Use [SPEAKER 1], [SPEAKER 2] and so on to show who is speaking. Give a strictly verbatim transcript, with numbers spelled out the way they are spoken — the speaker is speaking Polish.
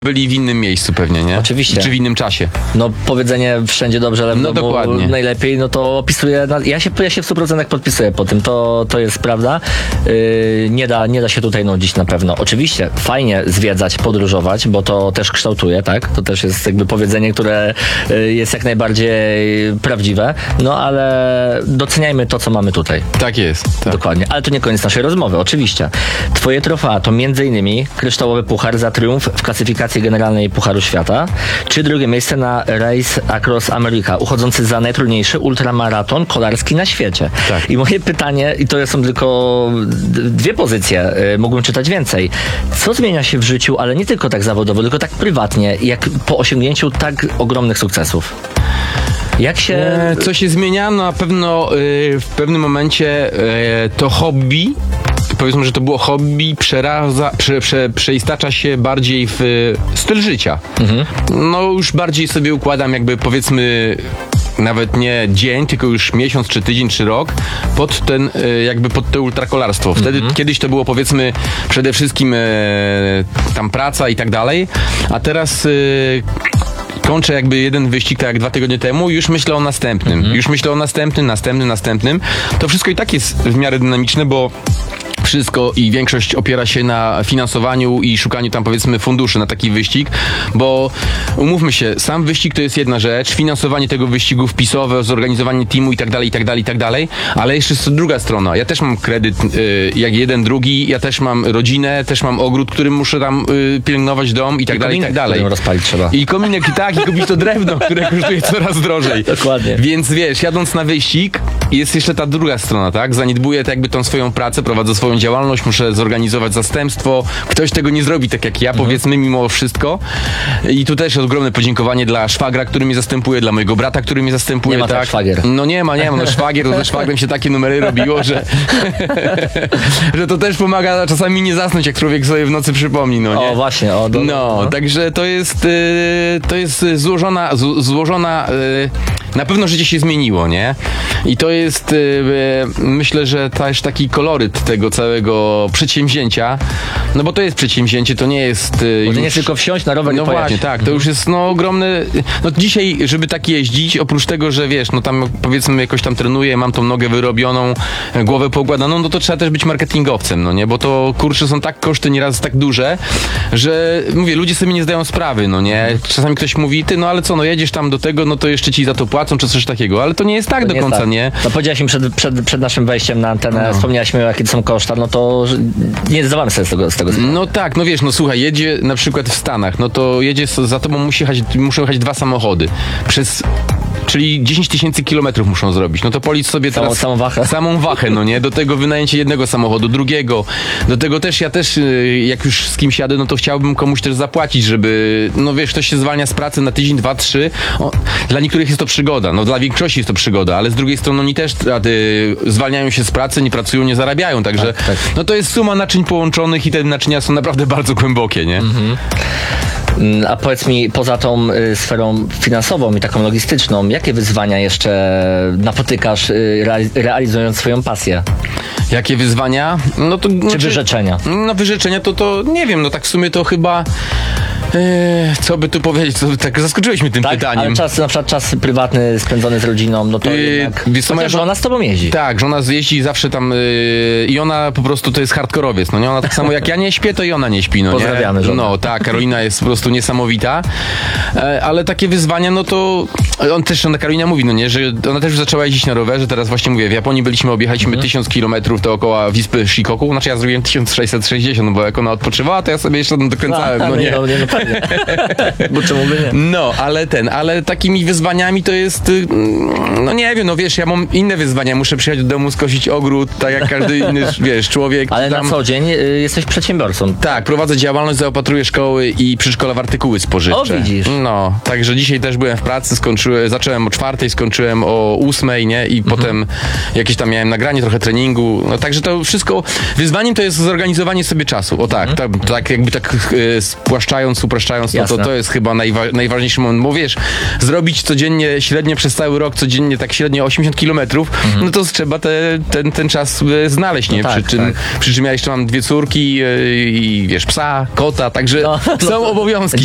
[SPEAKER 1] byli w innym miejscu pewnie, nie?
[SPEAKER 2] Oczywiście.
[SPEAKER 1] Czy w innym czasie.
[SPEAKER 2] No powiedzenie wszędzie dobrze, ale w
[SPEAKER 1] No
[SPEAKER 2] domu
[SPEAKER 1] dokładnie.
[SPEAKER 2] najlepiej, no to opisuję, na, ja, się, ja się w stu procentach podpisuję po tym, to, to jest prawda. Yy, nie, da, nie da się tutaj nudzić na pewno. Oczywiście fajnie zwiedzać, podróżować, bo to też kształtuje, tak? To też jest jakby powiedzenie, które yy, jest jak najbardziej prawdziwe, no ale doceniajmy to, co mamy tutaj.
[SPEAKER 1] Tak jest. Tak.
[SPEAKER 2] Dokładnie, ale to nie koniec naszej rozmowy, oczywiście. Twoje trofea to między innymi kryształowy puchar za triumf w klasyfikacji generalnej Pucharu Świata, czy drugie miejsce na Race Across America, uchodzący za najtrudniejszy ultramaraton kolarski na świecie.
[SPEAKER 1] Tak.
[SPEAKER 2] I moje pytanie, i to są tylko d- dwie pozycje, y, mógłbym czytać więcej. Co zmienia się w życiu, ale nie tylko tak zawodowo, tylko tak prywatnie, jak po osiągnięciu tak ogromnych sukcesów? Jak się...
[SPEAKER 1] E, co się zmienia? No na pewno y, w pewnym momencie y, to hobby, powiedzmy, że to było hobby, przeraza, prze, prze, przeistacza się bardziej w y, styl życia. Mhm. No już bardziej sobie układam jakby powiedzmy nawet nie dzień, tylko już miesiąc, czy tydzień, czy rok pod ten, y, jakby pod to ultrakolarstwo. Wtedy mhm. kiedyś to było powiedzmy przede wszystkim y, tam praca i tak dalej, a teraz y, kończę jakby jeden wyścig, tak jak dwa tygodnie temu, już myślę o następnym. Mhm. Już myślę o następnym, następnym, następnym. To wszystko i tak jest w miarę dynamiczne, bo wszystko i większość opiera się na finansowaniu i szukaniu tam powiedzmy funduszy na taki wyścig, bo umówmy się, sam wyścig to jest jedna rzecz, finansowanie tego wyścigu wpisowe, zorganizowanie teamu i tak dalej, i tak dalej, i tak dalej, ale jeszcze jest druga strona. Ja też mam kredyt y, jak jeden, drugi, ja też mam rodzinę, też mam ogród, którym muszę tam y, pielęgnować dom i tak
[SPEAKER 2] I
[SPEAKER 1] dalej, i tak dalej.
[SPEAKER 2] którym rozpalić trzeba.
[SPEAKER 1] I kominek i tak, i kupić to drewno, które kosztuje coraz drożej.
[SPEAKER 2] Dokładnie.
[SPEAKER 1] Więc wiesz, jadąc na wyścig, jest jeszcze ta druga strona, tak? Zaniedbuję tak jakby tą swoją pracę, prowadzę swoją działalność, muszę zorganizować zastępstwo. Ktoś tego nie zrobi tak jak ja, mhm. powiedzmy, mimo wszystko. I tu też ogromne podziękowanie dla szwagra, który mnie zastępuje, dla mojego brata, który mnie zastępuje.
[SPEAKER 2] Nie ma tak szwagier.
[SPEAKER 1] No nie ma, nie ma. No szwagier, to ze szwagrem się takie numery robiło, że, że to też pomaga czasami nie zasnąć, jak człowiek sobie w nocy przypomni, no nie?
[SPEAKER 2] O właśnie, o do,
[SPEAKER 1] No,
[SPEAKER 2] no.
[SPEAKER 1] także to jest, y, to jest złożona, z, złożona, y, na pewno życie się zmieniło, nie? I to jest, y, y, myślę, że też taki koloryt tego całego przedsięwzięcia, no bo to jest przedsięwzięcie, to nie jest... Y,
[SPEAKER 2] Bo to nie
[SPEAKER 1] już...
[SPEAKER 2] jest tylko wsiąść na rower
[SPEAKER 1] No
[SPEAKER 2] i pojechać.
[SPEAKER 1] właśnie, tak, to już jest no ogromny... No dzisiaj, żeby tak jeździć, oprócz tego, że wiesz, no tam powiedzmy jakoś tam trenuję, mam tą nogę wyrobioną, głowę poukładaną, no to trzeba też być marketingowcem, no nie? Bo to, kurczę, są tak koszty nieraz tak duże, że mówię, ludzie sobie nie zdają sprawy, no nie? Czasami ktoś mówi, ty, no ale co, no jedziesz tam do tego, no to jeszcze ci za to płacą, czy coś takiego, ale to nie jest tak
[SPEAKER 2] To
[SPEAKER 1] do
[SPEAKER 2] nie
[SPEAKER 1] końca,
[SPEAKER 2] jest tak.
[SPEAKER 1] nie?
[SPEAKER 2] No powiedziałeś mi przed, przed, przed naszym wejściem na antenę,
[SPEAKER 1] No.
[SPEAKER 2] wspomniałeś mi, jakie to są koszta, no to że nie zdawamy sobie z tego, z tego sprawy.
[SPEAKER 1] No tak, no wiesz, no słuchaj, jedzie na przykład w Stanach, no to jedzie, za tobą musi jechać, muszą jechać dwa samochody. Przez... Czyli dziesięć tysięcy kilometrów muszą zrobić. No to policz sobie teraz...
[SPEAKER 2] Samą, samą wachę.
[SPEAKER 1] Samą wachę, no nie? Do tego wynajęcie jednego samochodu, drugiego. Do tego też ja też, jak już z kimś jadę, no to chciałbym komuś też zapłacić, żeby... No wiesz, ktoś się zwalnia z pracy na tydzień, dwa, trzy. O, dla niektórych jest to przygoda. No dla większości jest to przygoda, ale z drugiej strony oni też y, zwalniają się z pracy, nie pracują, nie zarabiają. Także
[SPEAKER 2] Tak, tak.
[SPEAKER 1] no to jest suma naczyń połączonych i te naczynia są naprawdę bardzo głębokie, nie?
[SPEAKER 2] Mhm. A powiedz mi, poza tą y, sferą finansową i taką logistyczną, jakie wyzwania jeszcze napotykasz, y, reali- realizując swoją pasję?
[SPEAKER 1] Jakie wyzwania? No to...
[SPEAKER 2] Czy
[SPEAKER 1] znaczy,
[SPEAKER 2] wyrzeczenia?
[SPEAKER 1] No wyrzeczenia to, to nie wiem, no tak w sumie to chyba... Eee, co by tu powiedzieć? Co, tak zaskoczyłeś mnie tym
[SPEAKER 2] Tak,
[SPEAKER 1] pytaniem.
[SPEAKER 2] ale czas, na przykład czas prywatny spędzony z rodziną, no to
[SPEAKER 1] Yy,
[SPEAKER 2] jednak...
[SPEAKER 1] wiesz co, moja
[SPEAKER 2] Chociaż
[SPEAKER 1] żona-
[SPEAKER 2] żona z tobą jeździ.
[SPEAKER 1] Tak, żona jeździ zawsze tam yy, i ona po prostu to jest hardkorowiec, no nie? Ona tak samo jak ja nie śpię, to i ona nie śpi, no nie?
[SPEAKER 2] Pozdrawiamy żonę.
[SPEAKER 1] No tak, Karolina jest po prostu niesamowita, e, ale takie wyzwania, no to on też, ona Karolina mówi, no nie, że ona też już zaczęła jeździć na rowerze, teraz właśnie mówię, w Japonii byliśmy, objechaliśmy
[SPEAKER 2] Mhm.
[SPEAKER 1] tysiąc kilometrów dookoła wyspy Shikoku, znaczy ja zrobiłem tysiąc sześćset sześćdziesiąt, no bo jak ona odpoczywała, to ja sobie jeszcze tam dokręcałem, no nie?
[SPEAKER 2] No, nie, no pewnie. Bo czemu by nie?
[SPEAKER 1] No, ale ten, ale takimi wyzwaniami to jest, y, no nie wiem, no wiesz, ja mam inne wyzwania, muszę przyjechać do domu, skosić ogród, tak jak każdy inny, wiesz, człowiek.
[SPEAKER 2] Ale
[SPEAKER 1] tam...
[SPEAKER 2] na co dzień y, jesteś przedsiębiorcą.
[SPEAKER 1] Tak, prowadzę działalność, zaopatruję szkoły i przedszkola w artykuły spożywcze.
[SPEAKER 2] O, widzisz.
[SPEAKER 1] No, także dzisiaj też byłem w pracy, skończyłem, zacząłem o czwartej, skończyłem o ósmej, nie? I
[SPEAKER 2] Mhm.
[SPEAKER 1] potem jakieś tam miałem nagranie, trochę treningu, no także to wszystko, wyzwaniem to jest zorganizowanie sobie czasu, o tak,
[SPEAKER 2] Mhm.
[SPEAKER 1] tak, tak jakby tak y, spłaszczając, upraszczając, no to
[SPEAKER 2] Jasne.
[SPEAKER 1] to jest chyba najwa- najważniejszy moment, bo wiesz, zrobić codziennie, średnio przez cały rok, codziennie tak średnio osiemdziesiąt kilometrów, no to trzeba te, ten, ten czas y, znaleźć, nie?
[SPEAKER 2] No tak,
[SPEAKER 1] przy, czym,
[SPEAKER 2] tak.
[SPEAKER 1] przy czym ja jeszcze mam dwie córki y, i wiesz, psa, kota, także
[SPEAKER 2] No, no.
[SPEAKER 1] są obowiązki.